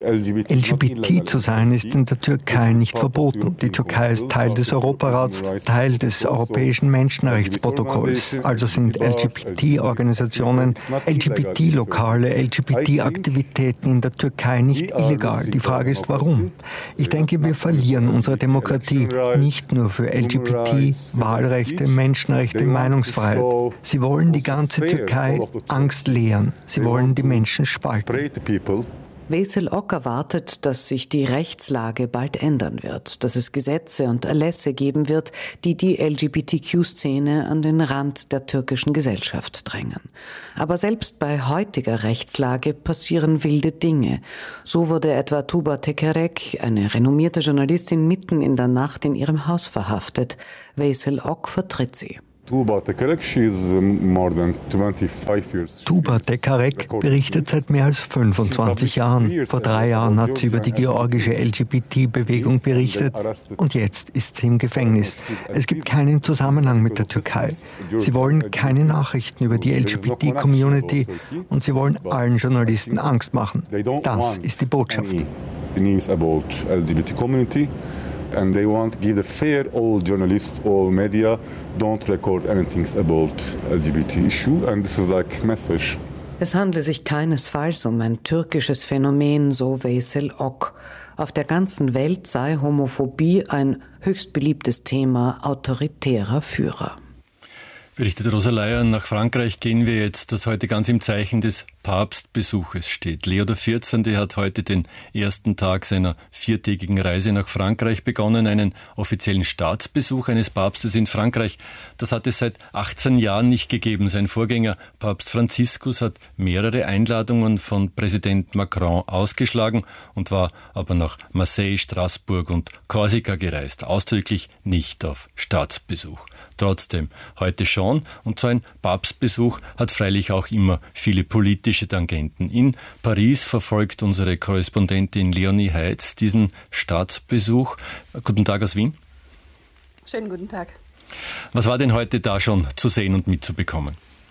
LGBT zu sein ist in der Türkei nicht verboten. Die Türkei ist Teil des Europarats, Teil des Europäischen Menschenrechtsprotokolls. Also sind LGBT-Organisationen, LGBT-Lokale, LGBT-Aktivitäten in der Türkei nicht illegal. Die Frage ist, warum? Ich denke, wir verlieren unsere Demokratie nicht nur für LGBT, Wahlrechte, Menschenrechte, Meinungsfreiheit. Sie wollen die ganze Türkei Angst lehren. Sie wollen die Menschen spalten. Veysel Ok erwartet, dass sich die Rechtslage bald ändern wird, dass es Gesetze und Erlässe geben wird, die die LGBTQ-Szene an den Rand der türkischen Gesellschaft drängen. Aber selbst bei heutiger Rechtslage passieren wilde Dinge. So wurde etwa Tuba Tekerek, eine renommierte Journalistin, mitten in der Nacht in ihrem Haus verhaftet. Veysel Ok vertritt sie. Tuba Tekerek berichtet seit mehr als 25 Jahren. Vor 3 Jahren hat sie über die georgische LGBT-Bewegung berichtet und jetzt ist sie im Gefängnis. Es gibt keinen Zusammenhang mit der Türkei. Sie wollen keine Nachrichten über die LGBT-Community und sie wollen allen Journalisten Angst machen. Das ist die Botschaft. And they want to give the fair all journalists, all media, don't record anything about LGBT issue. And this is like message. Es handle sich keinesfalls um ein türkisches Phänomen, so Veysel Ok. Auf der ganzen Welt sei Homophobie ein höchst beliebtes Thema autoritärer Führer. Berichtet Rosa Leier, nach Frankreich gehen wir jetzt, das heute ganz im Zeichen des Papstbesuches steht. Leo XIV. Hat heute den ersten Tag seiner 4-tägigen Reise nach Frankreich begonnen, einen offiziellen Staatsbesuch eines Papstes in Frankreich. Das hat es seit 18 Jahren nicht gegeben. Sein Vorgänger Papst Franziskus hat mehrere Einladungen von Präsident Macron ausgeschlagen und war aber nach Marseille, Straßburg und Korsika gereist, ausdrücklich nicht auf Staatsbesuch. Trotzdem, heute schon, und so ein Papstbesuch hat freilich auch immer viele politische Tangenten. In Paris verfolgt unsere Korrespondentin Leonie Heitz diesen Staatsbesuch. Guten Tag aus Wien. Schönen guten Tag. Was war denn heute da schon zu sehen und mitzubekommen?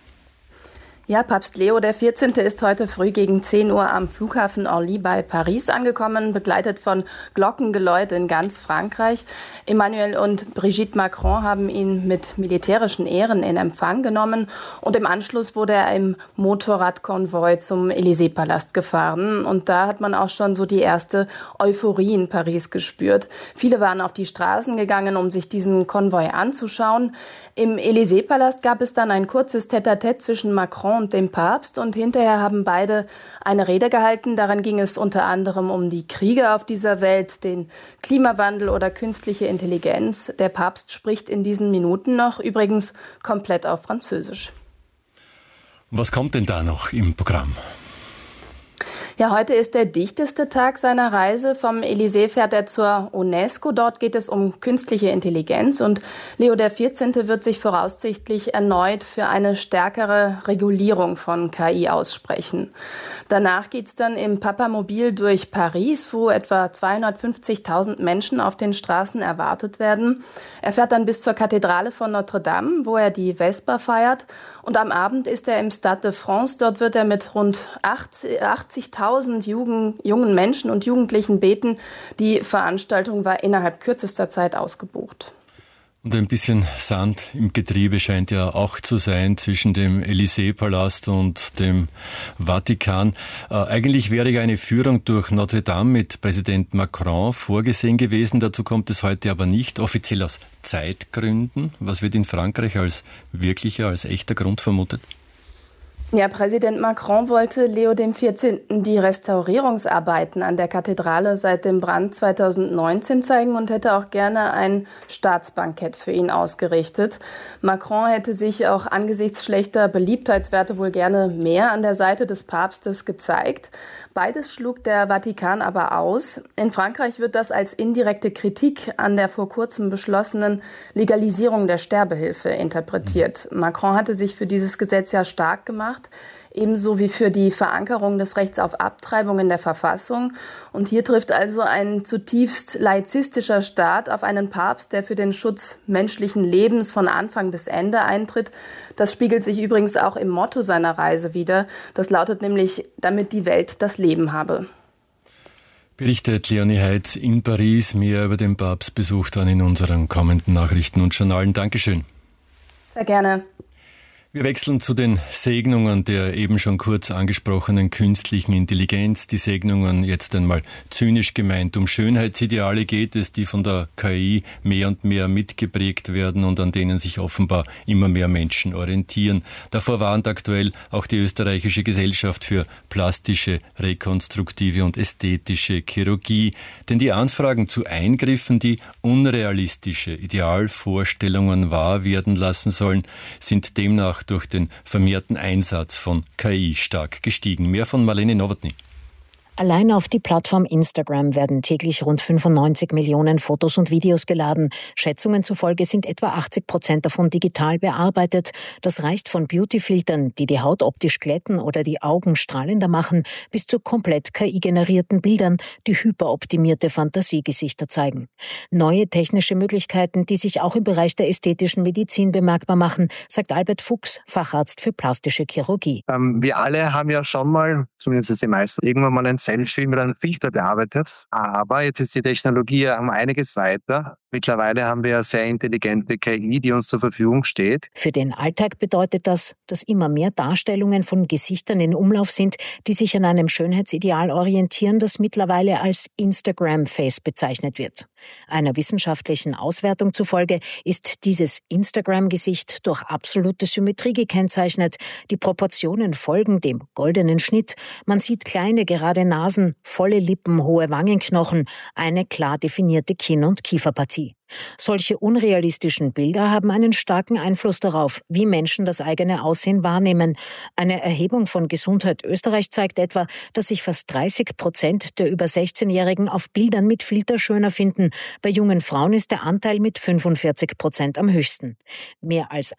Ja, Papst Leo XIV. Ist heute früh gegen 10 Uhr am Flughafen Orly bei Paris angekommen, begleitet von Glockengeläut in ganz Frankreich. Emmanuel und Brigitte Macron haben ihn mit militärischen Ehren in Empfang genommen und im Anschluss wurde er im Motorradkonvoi zum Élysée-Palast gefahren. Und da hat man auch schon so die erste Euphorie in Paris gespürt. Viele waren auf die Straßen gegangen, um sich diesen Konvoi anzuschauen. Im Élysée-Palast gab es dann ein kurzes Tête-à-Tête zwischen Macron und dem Papst und hinterher haben beide eine Rede gehalten. Darin ging es unter anderem um die Kriege auf dieser Welt, den Klimawandel oder künstliche Intelligenz. Der Papst spricht in diesen Minuten noch, übrigens komplett auf Französisch. Was kommt denn da noch im Programm? Ja, heute ist der dichteste Tag seiner Reise. Vom Élysée fährt er zur UNESCO. Dort geht es um künstliche Intelligenz. Und Leo XIV. Wird sich voraussichtlich erneut für eine stärkere Regulierung von KI aussprechen. Danach geht's dann im Papamobil durch Paris, wo etwa 250.000 Menschen auf den Straßen erwartet werden. Er fährt dann bis zur Kathedrale von Notre Dame, wo er die Vesper feiert. Und am Abend ist er im Stade de France. Dort wird er mit rund 80.000 jungen Menschen und Jugendlichen beten. Die Veranstaltung war innerhalb kürzester Zeit ausgebucht. Und ein bisschen Sand im Getriebe scheint ja auch zu sein zwischen dem Élysée-Palast und dem Vatikan. Eigentlich wäre ja eine Führung durch Notre Dame mit Präsident Macron vorgesehen gewesen. Dazu kommt es heute aber nicht, offiziell aus Zeitgründen. Was wird in Frankreich als wirklicher, als echter Grund vermutet? Ja, Präsident Macron wollte Leo XIV. Die Restaurierungsarbeiten an der Kathedrale seit dem Brand 2019 zeigen und hätte auch gerne ein Staatsbankett für ihn ausgerichtet. Macron hätte sich auch angesichts schlechter Beliebtheitswerte wohl gerne mehr an der Seite des Papstes gezeigt. Beides schlug der Vatikan aber aus. In Frankreich wird das als indirekte Kritik an der vor kurzem beschlossenen Legalisierung der Sterbehilfe interpretiert. Macron hatte sich für dieses Gesetz ja stark gemacht, ebenso wie für die Verankerung des Rechts auf Abtreibung in der Verfassung. Und hier trifft also ein zutiefst laizistischer Staat auf einen Papst, der für den Schutz menschlichen Lebens von Anfang bis Ende eintritt. Das spiegelt sich übrigens auch im Motto seiner Reise wider. Das lautet nämlich, damit die Welt das Leben habe. Berichtet Leonie Heitz in Paris. Mehr über den Papstbesuch dann in unseren kommenden Nachrichten und Journalen. Dankeschön. Sehr gerne. Wir wechseln zu den Segnungen der eben schon kurz angesprochenen künstlichen Intelligenz. Die Segnungen jetzt einmal zynisch gemeint. Um Schönheitsideale geht es, die von der KI mehr und mehr mitgeprägt werden und an denen sich offenbar immer mehr Menschen orientieren. Davor warnt aktuell auch die österreichische Gesellschaft für plastische, rekonstruktive und ästhetische Chirurgie. Denn die Anfragen zu Eingriffen, die unrealistische Idealvorstellungen wahr werden lassen sollen, sind demnach durch den vermehrten Einsatz von KI stark gestiegen. Mehr von Marlene Nowotny. Allein auf die Plattform Instagram werden täglich rund 95 Millionen Fotos und Videos geladen. Schätzungen zufolge sind etwa 80% davon digital bearbeitet. Das reicht von Beautyfiltern, die die Haut optisch glätten oder die Augen strahlender machen, bis zu komplett KI-generierten Bildern, die hyperoptimierte Fantasiegesichter zeigen. Neue technische Möglichkeiten, die sich auch im Bereich der ästhetischen Medizin bemerkbar machen, sagt Albert Fuchs, Facharzt für plastische Chirurgie. Wir alle haben ja schon mal, zumindest die meisten, irgendwann mal ein Selfie mit einem Filter bearbeitet. Aber jetzt ist die Technologie um einiges weiter. Mittlerweile haben wir ja sehr intelligente KI, die uns zur Verfügung steht. Für den Alltag bedeutet das, dass immer mehr Darstellungen von Gesichtern in Umlauf sind, die sich an einem Schönheitsideal orientieren, das mittlerweile als Instagram-Face bezeichnet wird. Einer wissenschaftlichen Auswertung zufolge ist dieses Instagram-Gesicht durch absolute Symmetrie gekennzeichnet. Die Proportionen folgen dem goldenen Schnitt. Man sieht kleine, gerade Nasen, volle Lippen, hohe Wangenknochen, eine klar definierte Kinn- und Kieferpartie. Solche unrealistischen Bilder haben einen starken Einfluss darauf, wie Menschen das eigene Aussehen wahrnehmen. Eine Erhebung von Gesundheit Österreich zeigt etwa, dass sich fast 30% der über 16-Jährigen auf Bildern mit Filter schöner finden. Bei jungen Frauen ist der Anteil mit 45% am höchsten. Mehr als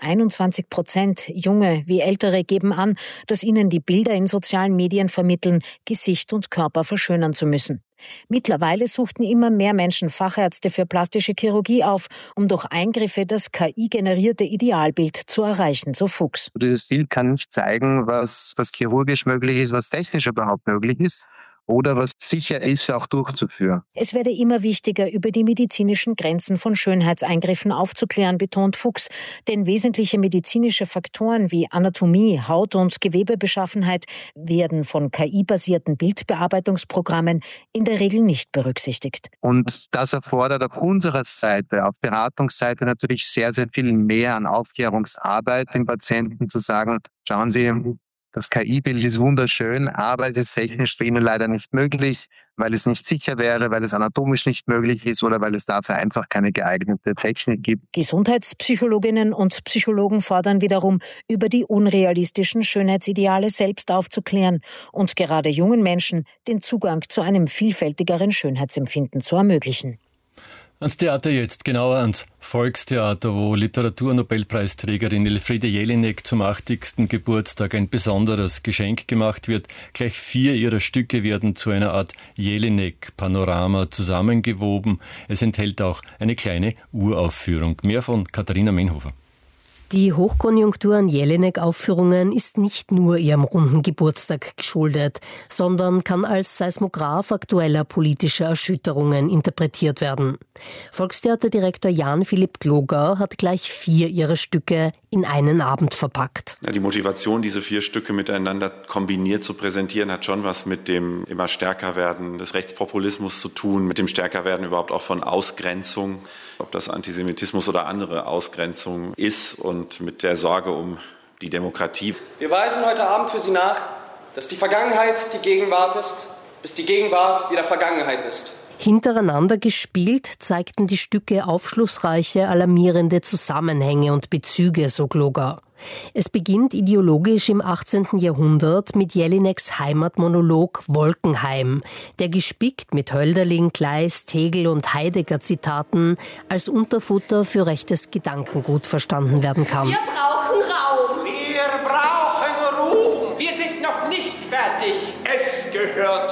21% Junge wie Ältere geben an, dass ihnen die Bilder in sozialen Medien vermitteln, Gesicht und Körper verschönern zu müssen. Mittlerweile suchten immer mehr Menschen Fachärzte für plastische Chirurgie auf, um durch Eingriffe das KI-generierte Idealbild zu erreichen, so Fuchs. Dieses Bild kann nicht zeigen, was chirurgisch möglich ist, was technisch überhaupt möglich ist. Oder was sicher ist, auch durchzuführen. Es werde immer wichtiger, über die medizinischen Grenzen von Schönheitseingriffen aufzuklären, betont Fuchs. Denn wesentliche medizinische Faktoren wie Anatomie, Haut- und Gewebebeschaffenheit werden von KI-basierten Bildbearbeitungsprogrammen in der Regel nicht berücksichtigt. Und das erfordert auf unserer Seite, auf Beratungsseite natürlich sehr, sehr viel mehr an Aufklärungsarbeit, den Patienten zu sagen, schauen Sie, das KI-Bild ist wunderschön, aber es ist technisch für ihn leider nicht möglich, weil es nicht sicher wäre, weil es anatomisch nicht möglich ist oder weil es dafür einfach keine geeignete Technik gibt. Gesundheitspsychologinnen und Psychologen fordern wiederum, über die unrealistischen Schönheitsideale selbst aufzuklären und gerade jungen Menschen den Zugang zu einem vielfältigeren Schönheitsempfinden zu ermöglichen. Ans Theater jetzt, genauer ans Volkstheater, wo Literaturnobelpreisträgerin Elfriede Jelinek zum 80. Geburtstag ein besonderes Geschenk gemacht wird. Gleich 4 ihrer Stücke werden zu einer Art Jelinek-Panorama zusammengewoben. Es enthält auch eine kleine Uraufführung. Mehr von Katharina Menhofer. Die Hochkonjunktur an Jelinek-Aufführungen ist nicht nur ihrem runden Geburtstag geschuldet, sondern kann als Seismograph aktueller politischer Erschütterungen interpretiert werden. Volkstheaterdirektor Jan-Philipp Gloger hat gleich 4 ihrer Stücke in einen Abend verpackt. Die Motivation, diese 4 Stücke miteinander kombiniert zu präsentieren, hat schon was mit dem immer stärker werden des Rechtspopulismus zu tun, mit dem stärker werden überhaupt auch von Ausgrenzung, ob das Antisemitismus oder andere Ausgrenzung ist und mit der Sorge um die Demokratie. Wir weisen heute Abend für Sie nach, dass die Vergangenheit die Gegenwart ist, bis die Gegenwart wieder Vergangenheit ist. Hintereinander gespielt zeigten die Stücke aufschlussreiche, alarmierende Zusammenhänge und Bezüge, so Gloger. Es beginnt ideologisch im 18. Jahrhundert mit Jelineks Heimatmonolog Wolkenheim, der gespickt mit Hölderlin, Kleist, Hegel und Heidegger-Zitaten als Unterfutter für rechtes Gedankengut verstanden werden kann. Wir brauchen Raum. Wir brauchen Ruhm. Wir sind noch nicht fertig. Es gehört uns.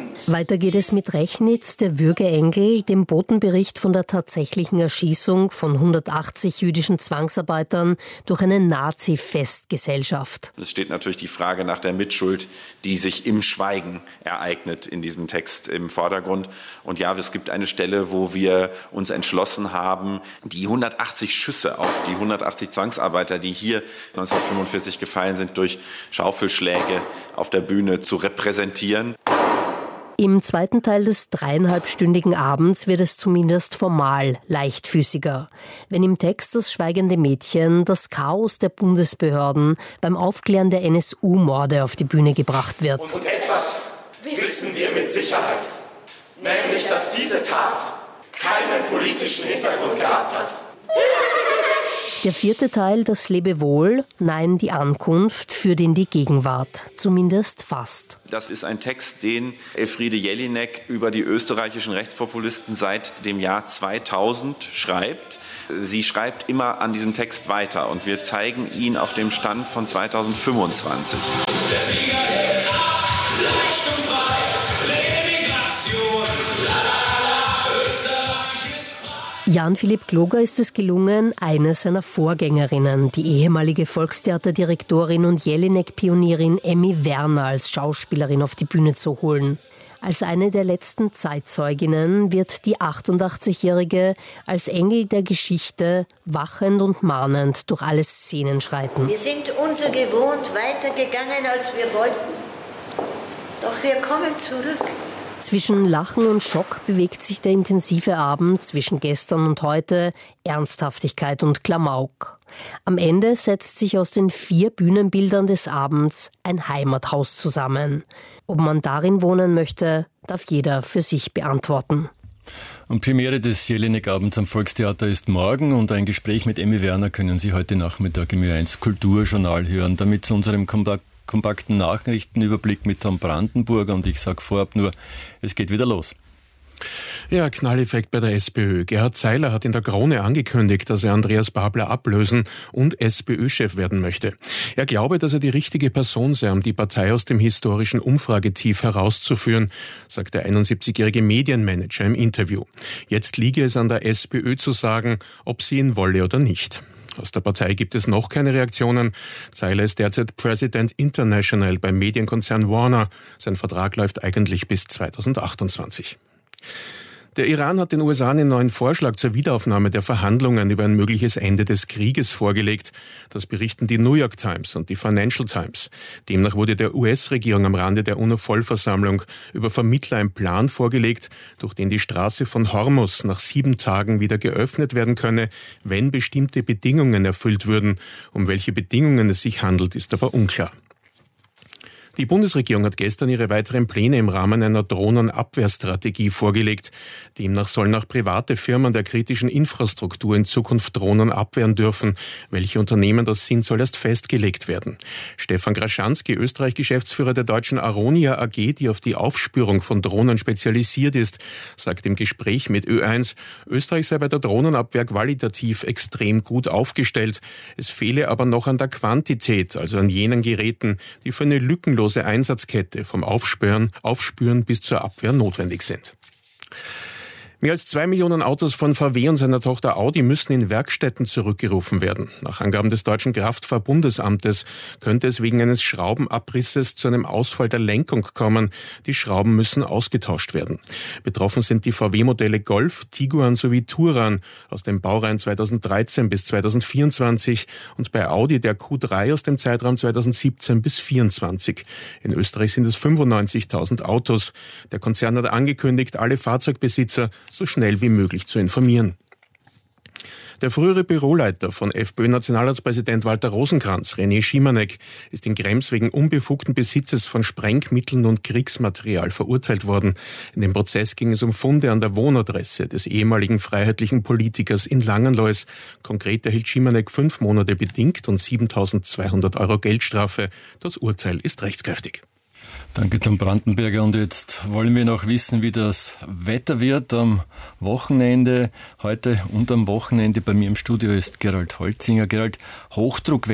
Weiter geht es mit Rechnitz, der Würgeengel, dem Botenbericht von der tatsächlichen Erschießung von 180 jüdischen Zwangsarbeitern durch eine Nazi-Festgesellschaft. Es steht natürlich die Frage nach der Mitschuld, die sich im Schweigen ereignet in diesem Text im Vordergrund. Und ja, es gibt eine Stelle, wo wir uns entschlossen haben, die 180 Schüsse auf die 180 Zwangsarbeiter, die hier 1945 gefallen sind, durch Schaufelschläge auf der Bühne zu repräsentieren. Im zweiten Teil des 3,5-stündigen Abends wird es zumindest formal leichtfüßiger. Wenn im Text das schweigende Mädchen das Chaos der Bundesbehörden beim Aufklären der NSU-Morde auf die Bühne gebracht wird. Und etwas wissen wir mit Sicherheit, nämlich dass diese Tat keinen politischen Hintergrund gehabt hat. Der vierte Teil, das Lebewohl, nein, die Ankunft, führt in die Gegenwart. Zumindest fast. Das ist ein Text, den Elfriede Jelinek über die österreichischen Rechtspopulisten seit dem Jahr 2000 schreibt. Sie schreibt immer an diesem Text weiter und wir zeigen ihn auf dem Stand von 2025. Der Flieger hält ab, leicht und frei, Remigration, Jan-Philipp Gloger ist es gelungen, eine seiner Vorgängerinnen, die ehemalige Volkstheaterdirektorin und Jelinek-Pionierin Emmy Werner als Schauspielerin auf die Bühne zu holen. Als eine der letzten Zeitzeuginnen wird die 88-Jährige als Engel der Geschichte wachend und mahnend durch alle Szenen schreiten. Wir sind ungewohnt weitergegangen, als wir wollten. Doch wir kommen zurück. Zwischen Lachen und Schock bewegt sich der intensive Abend zwischen gestern und heute, Ernsthaftigkeit und Klamauk. Am Ende setzt sich aus den 4 Bühnenbildern des Abends ein Heimathaus zusammen. Ob man darin wohnen möchte, darf jeder für sich beantworten. Und Premiere des Jelinek-Abends am Volkstheater ist morgen und ein Gespräch mit Emmy Werner können Sie heute Nachmittag im Ö1 Kulturjournal hören. Damit zu unserem kompakten Nachrichtenüberblick mit Tom Brandenburger und ich sage vorab nur, es geht wieder los. Ja, Knalleffekt bei der SPÖ. Gerhard Seiler hat in der Krone angekündigt, dass er Andreas Babler ablösen und SPÖ-Chef werden möchte. Er glaube, dass er die richtige Person sei, um die Partei aus dem historischen Umfragetief herauszuführen, sagt der 71-jährige Medienmanager im Interview. Jetzt liege es an der SPÖ zu sagen, ob sie ihn wolle oder nicht. Aus der Partei gibt es noch keine Reaktionen. Seiler ist derzeit President International beim Medienkonzern Warner. Sein Vertrag läuft eigentlich bis 2028. Der Iran hat den USA einen neuen Vorschlag zur Wiederaufnahme der Verhandlungen über ein mögliches Ende des Krieges vorgelegt. Das berichten die New York Times und die Financial Times. Demnach wurde der US-Regierung am Rande der UNO-Vollversammlung über Vermittler ein Plan vorgelegt, durch den die Straße von Hormuz nach 7 Tagen wieder geöffnet werden könne, wenn bestimmte Bedingungen erfüllt würden. Um welche Bedingungen es sich handelt, ist aber unklar. Die Bundesregierung hat gestern ihre weiteren Pläne im Rahmen einer Drohnenabwehrstrategie vorgelegt. Demnach sollen auch private Firmen der kritischen Infrastruktur in Zukunft Drohnen abwehren dürfen. Welche Unternehmen das sind, soll erst festgelegt werden. Stefan Graschanski, Österreich-Geschäftsführer der deutschen Aronia AG, die auf die Aufspürung von Drohnen spezialisiert ist, sagt im Gespräch mit Ö1, Österreich sei bei der Drohnenabwehr qualitativ extrem gut aufgestellt. Es fehle aber noch an der Quantität, also an jenen Geräten, die für eine lückenlose Einsatzkette vom Aufspüren bis zur Abwehr notwendig sind. Mehr als 2 Millionen Autos von VW und seiner Tochter Audi müssen in Werkstätten zurückgerufen werden. Nach Angaben des Deutschen Kraftfahrbundesamtes könnte es wegen eines Schraubenabrisses zu einem Ausfall der Lenkung kommen. Die Schrauben müssen ausgetauscht werden. Betroffen sind die VW-Modelle Golf, Tiguan sowie Touran aus den Baureihen 2013 bis 2024 und bei Audi der Q3 aus dem Zeitraum 2017 bis 2024. In Österreich sind es 95.000 Autos. Der Konzern hat angekündigt, alle Fahrzeugbesitzer so schnell wie möglich zu informieren. Der frühere Büroleiter von FPÖ-Nationalratspräsident Walter Rosenkranz, René Schimanek, ist in Krems wegen unbefugten Besitzes von Sprengmitteln und Kriegsmaterial verurteilt worden. In dem Prozess ging es um Funde an der Wohnadresse des ehemaligen freiheitlichen Politikers in Langenlois. Konkret erhielt Schimanek 5 Monate bedingt und 7.200 € Geldstrafe. Das Urteil ist rechtskräftig. Danke, Tom Brandenburger. Und jetzt wollen wir noch wissen, wie das Wetter wird am Wochenende. Heute und am Wochenende bei mir im Studio ist Gerald Holzinger. Gerald, Hochdruckwetter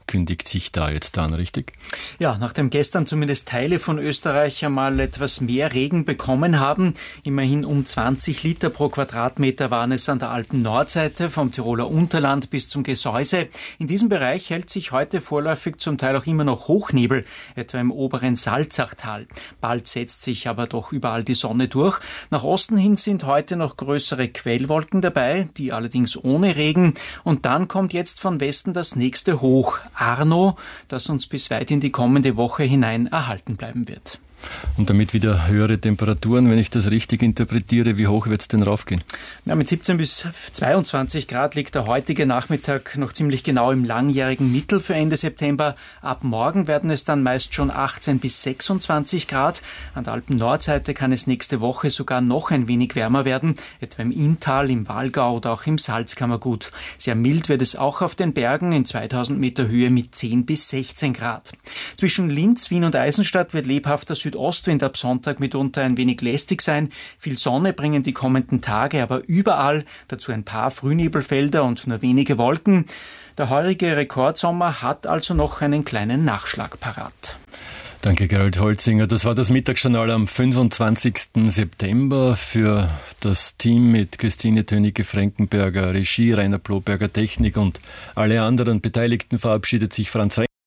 kündigt sich da jetzt an, richtig? Ja, nachdem gestern zumindest Teile von Österreich einmal etwas mehr Regen bekommen haben, immerhin um 20 Liter pro Quadratmeter waren es an der Alpen-Nordseite, vom Tiroler Unterland bis zum Gesäuse. In diesem Bereich hält sich heute vorläufig zum Teil auch immer noch Hochnebel, etwa im oberen Salzachtal. Bald setzt sich aber doch überall die Sonne durch. Nach Osten hin sind heute noch größere Quellwolken dabei, die allerdings ohne Regen. Und dann kommt jetzt von Westen das nächste Hoch, Arno, das uns bis weit in die kommende Woche hinein erhalten bleiben wird. Und damit wieder höhere Temperaturen, wenn ich das richtig interpretiere, wie hoch wird es denn raufgehen? Ja, mit 17 bis 22 Grad liegt der heutige Nachmittag noch ziemlich genau im langjährigen Mittel für Ende September. Ab morgen werden es dann meist schon 18 bis 26 Grad. An der Alpen-Nordseite kann es nächste Woche sogar noch ein wenig wärmer werden, etwa im Inntal, im Walgau oder auch im Salzkammergut. Sehr mild wird es auch auf den Bergen in 2000 Meter Höhe mit 10 bis 16 Grad. Zwischen Linz, Wien und Eisenstadt wird lebhafter Südostwind ab Sonntag mitunter ein wenig lästig sein. Viel Sonne bringen die kommenden Tage aber überall, dazu ein paar Frühnebelfelder und nur wenige Wolken. Der heurige Rekordsommer hat also noch einen kleinen Nachschlag parat. Danke, Gerald Holzinger. Das war das Mittagsjournal am 25. September. Für das Team mit Christine Tönicke-Frankenberger, Regie, Rainer Ploberger, Technik und alle anderen Beteiligten verabschiedet sich Franz Renk.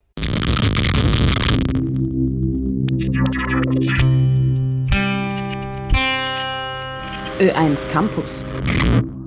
Ö1 Campus.